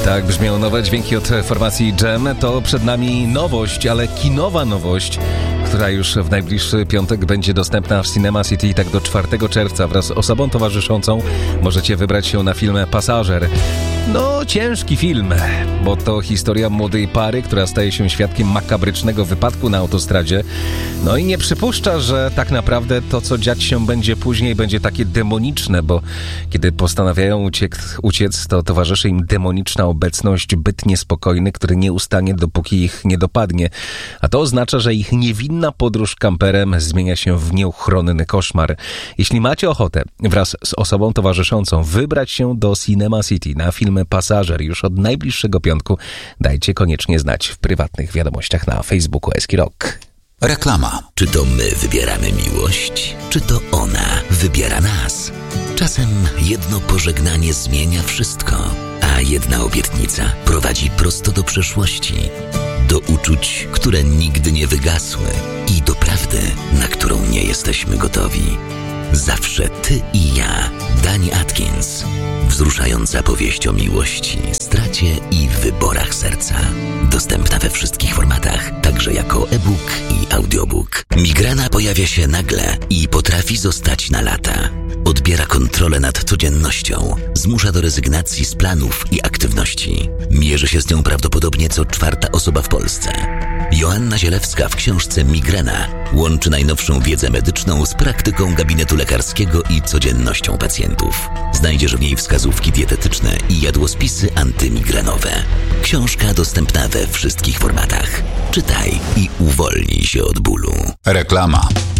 Tak brzmią nowe dźwięki od formacji Jam. To przed nami nowość, ale kinowa nowość, która już w najbliższy piątek będzie dostępna w Cinema City i tak do 4 czerwca. Wraz z osobą towarzyszącą możecie wybrać się na film Pasażer. No, ciężki film, bo to historia młodej pary, która staje się świadkiem makabrycznego wypadku na autostradzie. No i nie przypuszcza, że tak naprawdę to, co dziać się będzie później, będzie takie demoniczne, bo kiedy postanawiają uciec, to towarzyszy im demoniczna obecność, byt niespokojny, który nie ustanie, dopóki ich nie dopadnie. A to oznacza, że ich niewinna podróż kamperem zmienia się w nieuchronny koszmar. Jeśli macie ochotę wraz z osobą towarzyszącą wybrać się do Cinema City na film Pasażer już od najbliższego piątku, dajcie koniecznie znać w prywatnych wiadomościach na Facebooku Eski Rock. Reklama. Czy to my wybieramy miłość, czy to ona wybiera nas? Czasem jedno pożegnanie zmienia wszystko, a jedna obietnica prowadzi prosto do przeszłości, do uczuć, które nigdy nie wygasły i do prawdy, na którą nie jesteśmy gotowi. Zawsze ty i ja. Dani Atkins. Wzruszająca powieść o miłości, stracie i wyborach serca. Dostępna we wszystkich formatach, także jako e-book i audiobook. Migrena pojawia się nagle i potrafi zostać na lata. Odbiera kontrolę nad codziennością, zmusza do rezygnacji z planów i aktywności. Mierzy się z nią prawdopodobnie co 4. osoba w Polsce. Joanna Zielewska w książce Migrena łączy najnowszą wiedzę medyczną z praktyką gabinetu lekarskiego i codziennością pacjentów. Znajdziesz w niej wskazówki dietetyczne i jadłospisy antymigrenowe. Książka dostępna we wszystkich formatach. Czytaj i uwolnij się od bólu. Reklama.